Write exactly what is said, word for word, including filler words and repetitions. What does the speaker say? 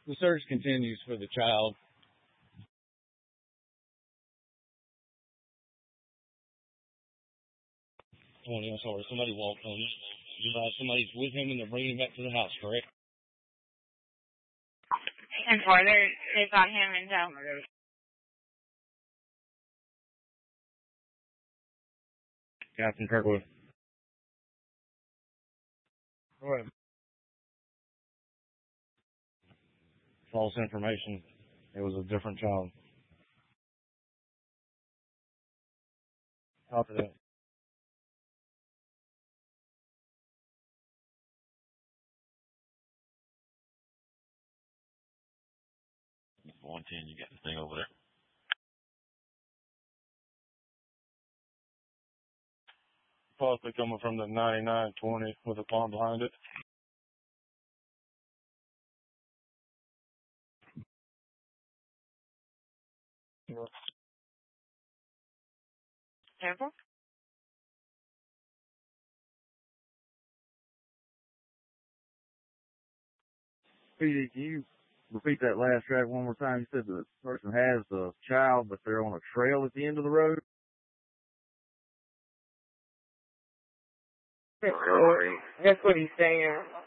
The search continues for the child. Oh, I'm sorry. Somebody walked on it. Somebody's with him and they're bringing him back to the house, correct? And for they they got him in town. Captain Kirkwood. Go ahead. False information. It was a different child. After that. one ten, you got the thing over there. Possibly coming from the ninety-nine twenty with a pond behind it. Temple? P D, can you repeat that last track one more time? You said the person has the child, but they're on a trail at the end of the road? That's what he's saying.